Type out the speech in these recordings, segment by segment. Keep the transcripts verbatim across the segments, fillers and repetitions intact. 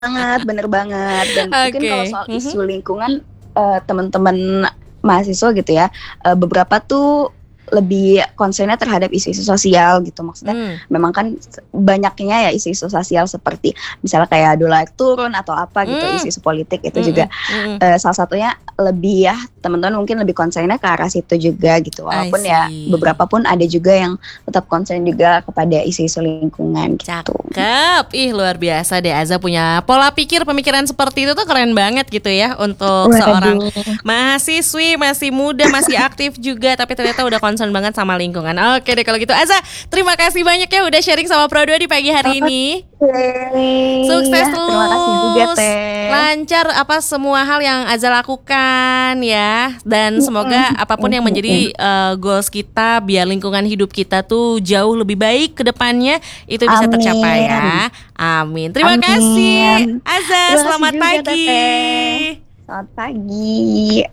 banget, bener banget. Dan mungkin kalau Oke, soal mhm. isu lingkungan, eee, temen-temen mahasiswa gitu ya, eee, beberapa tuh lebih concern-nya terhadap isu-isu sosial gitu. Maksudnya Mmm. memang kan se banyaknya ya isu-isu sosial seperti misalnya kayak dolar naik turun atau apa gitu, Mmm, isu-isu politik itu juga, mhm mhm. eee, salah satunya lebih ya temen-temen mungkin lebih concern-nya ke arah situ juga gitu. I Walaupun ya see. beberapa pun ada juga yang tetap concern juga kepada isu-isu lingkungan gitu. Cakep, ih luar biasa deh Aza punya pola pikir, pemikiran seperti itu tuh keren banget gitu ya untuk seorang Waduh. mahasiswi, masih muda, masih aktif juga tapi ternyata udah concern banget sama lingkungan. Oke deh kalau gitu Aza, terima kasih banyak ya udah sharing sama Pro dua di pagi hari Oke, ini. ya Sukses terima kasih juga terus, Teh. lancar apa semua hal yang Aza lakukan ya, dan Mhm semoga apapun yang mhm mhm. menjadi, eee, goals kita biar lingkungan hidup kita tuh jauh lebih baik ke depannya, itu bisa tercapai Amin. ya. Amin. Terima kasih Amin. Aza, Terima kasih selamat juga Teteh. pagi. Selamat pagi.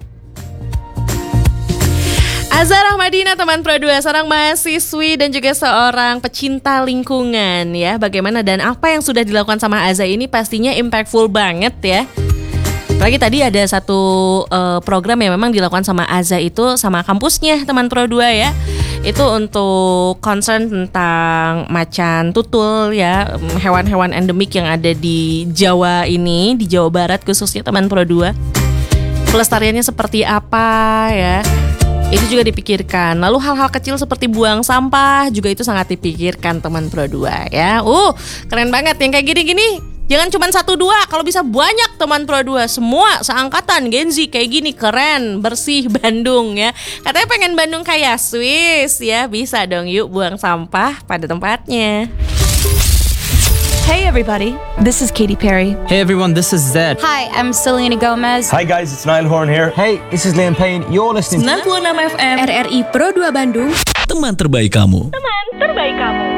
Aza Rahmadina teman Pro dua, seorang mahasiswi dan juga seorang pecinta lingkungan ya. Bagaimana dan apa yang sudah dilakukan sama Aza ini pastinya impactful banget ya. Apalagi tadi ada satu, eee, program yang memang dilakukan sama Aza itu sama kampusnya teman Pro dua ya. Itu untuk concern tentang macan tutul ya, mmm, hewan-hewan endemik yang ada di Jawa ini, di Jawa Barat khususnya teman Pro dua. Pelestariannya seperti apa ya, itu juga dipikirkan. Lalu hal-hal kecil seperti buang sampah juga itu sangat dipikirkan teman Pro dua ya. Uh, keren banget yang kayak gini-gini jangan cuman satu dua, kalau bisa banyak teman Pro dua, semua seangkatan Gen Z kayak gini keren, bersih Bandung ya. Katanya pengen Bandung kayak Swiss ya, bisa dong yuk buang sampah pada tempatnya. Hey everybody, this is Katy Perry. Hey everyone, this is Zed. Hi, I'm Selena Gomez. Hi guys, it's Niall Horn here. Hey, this is Liam Payne. You're listening to sembilan puluh enam F M R R I Pro dua Bandung. Teman terbaik kamu. Teman terbaik kamu.